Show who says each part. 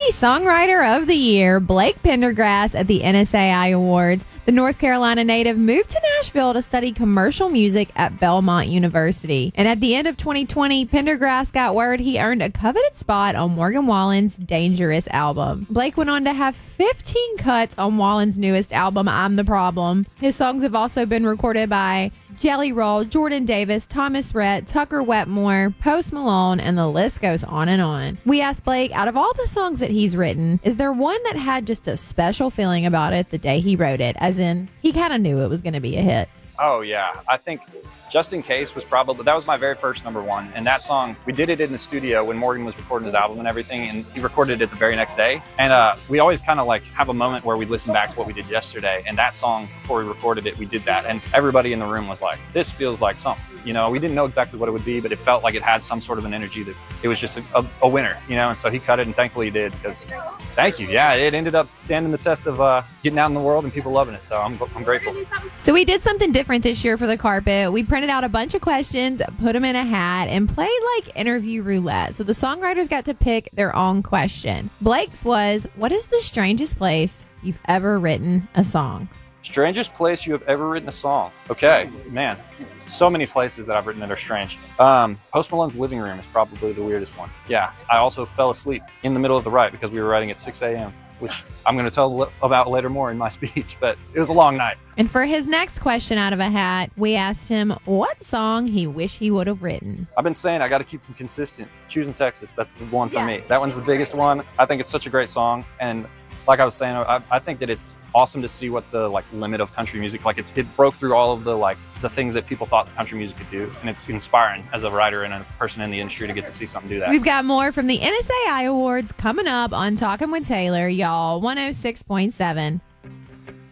Speaker 1: the Songwriter of the Year, Blake Pendergrass, at the NSAI Awards. The North Carolina native moved to Nashville to study commercial music at Belmont University. And at the end of 2020, Pendergrass got word he earned a coveted spot on Morgan Wallen's Dangerous album. Blake went on to have 15 cuts on Wallen's newest album, I'm the Problem. His songs have also been recorded by Jelly Roll, Jordan Davis, Thomas Rhett, Tucker Wetmore, Post Malone, and the list goes on and on. We asked Blake, out of all the songs that he's written, is there one that had just a special feeling about it the day he wrote it? As in, he kind of knew it was going to be a hit.
Speaker 2: Oh, yeah. I think Just in Case was probably, that was my very first number one. And that song, we did it in the studio when Morgan was recording his album and everything, and he recorded it the very next day. And we always kind of like have a moment where we listen back to what we did yesterday. And that song, before we recorded it, we did that. And everybody in the room was like, this feels like something. You know, we didn't know exactly what it would be, but it felt like it had some sort of an energy that it was just a winner, you know? And so he cut it, and thankfully he did, because thank you. Yeah, it ended up standing the test of getting out in the world and people loving it. So I'm grateful.
Speaker 1: So we did something different this year for the carpet. We printed out a bunch of questions, put them in a hat, and played like interview roulette. So the songwriters got to pick their own question. Blake's was, what is the strangest place you've ever written a song?
Speaker 2: Strangest place you have ever written a song? Okay, man. So many places that I've written that are strange. Post Malone's living room is probably the weirdest one. Yeah, I also fell asleep in the middle of the write because we were writing at 6 a.m., which I'm going to tell about later more in my speech, but it was a long night.
Speaker 1: And for his next question out of a hat, we asked him what song he wished he would have written.
Speaker 2: I've been saying I got to keep them consistent. Choosing Texas, that's the one for me. That one's the biggest one. I think it's such a great song, and like I was saying, I think that it's awesome to see what the limit of country music, it broke through all of the things that people thought country music could do, and it's inspiring as a writer and a person in the industry to get to see something do that.
Speaker 1: We've got more from the NSAI Awards coming up on Talking with Taylor, y'all. 106.7.